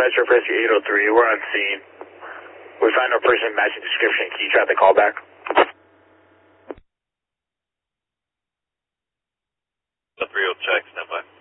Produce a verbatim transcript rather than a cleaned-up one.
Metro for eight oh three. We're on scene. We find no person matching description. Can you try the callback? three oh check, stand by.